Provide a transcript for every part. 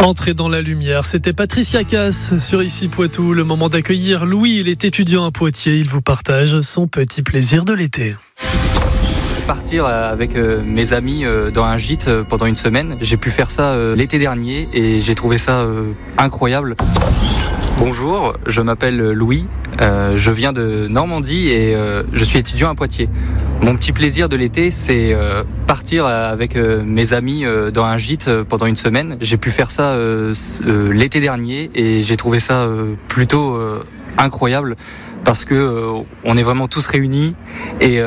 Entrer dans la lumière, c'était Patricia Cass sur Ici Poitou. Le moment d'accueillir Louis, il est étudiant à Poitiers. Il vous partage son petit plaisir de l'été. Partir avec mes amis dans un gîte pendant une semaine. J'ai pu faire ça l'été dernier et j'ai trouvé ça incroyable. Bonjour, je m'appelle Louis, je viens de Normandie et je suis étudiant à Poitiers. Mon petit plaisir de l'été, c'est partir avec mes amis dans un gîte pendant une semaine. J'ai pu faire ça l'été dernier et j'ai trouvé ça plutôt incroyable parce que on est vraiment tous réunis et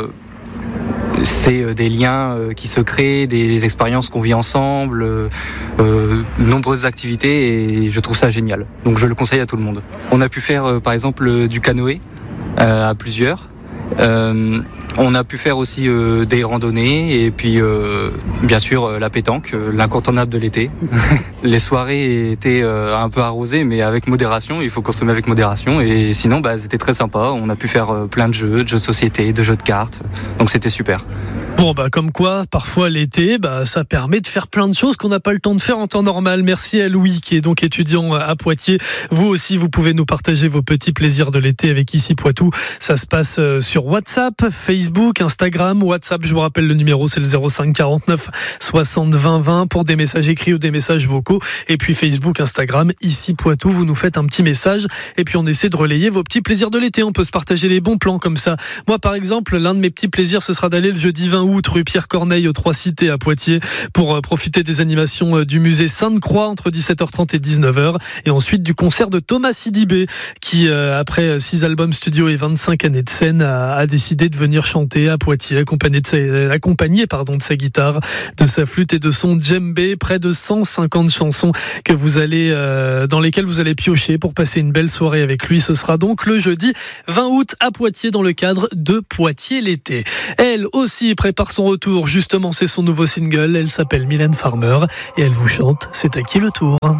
c'est des liens qui se créent, des expériences qu'on vit ensemble, nombreuses activités et je trouve ça génial. Donc je le conseille à tout le monde. On a pu faire par exemple du canoë à plusieurs. On a pu faire aussi des randonnées et puis bien sûr la pétanque, l'incontournable de l'été. Les soirées étaient un peu arrosées mais avec modération, il faut consommer avec modération et sinon c'était très sympa. On a pu faire plein de jeux de société, de jeux de cartes, donc c'était super. Bon, comme quoi, parfois l'été, ça permet de faire plein de choses qu'on n'a pas le temps de faire en temps normal. Merci à Louis, qui est donc étudiant à Poitiers. Vous aussi, vous pouvez nous partager vos petits plaisirs de l'été avec Ici Poitou. Ça se passe sur WhatsApp, Facebook, Instagram. WhatsApp, je vous rappelle le numéro, c'est le 05 49 60 20 20 pour des messages écrits ou des messages vocaux. Et puis Facebook, Instagram, Ici Poitou, vous nous faites un petit message et puis on essaie de relayer vos petits plaisirs de l'été. On peut se partager les bons plans comme ça. Moi, par exemple, l'un de mes petits plaisirs, ce sera d'aller le jeudi 20 août, rue Pierre Corneille aux Trois Cités à Poitiers pour profiter des animations du musée Sainte-Croix entre 17h30 et 19h et ensuite du concert de Thomas Sidibé qui après 6 albums studio et 25 années de scène a décidé de venir chanter à Poitiers accompagné de sa guitare, de sa flûte et de son djembé. Près de 150 chansons que vous allez dans lesquelles vous allez piocher pour passer une belle soirée avec lui. Ce sera donc le jeudi 20 août à Poitiers dans le cadre de Poitiers l'été. Elle aussi prépare son retour, justement c'est son nouveau single, elle s'appelle Mylène Farmer et elle vous chante C'est à qui le tour ?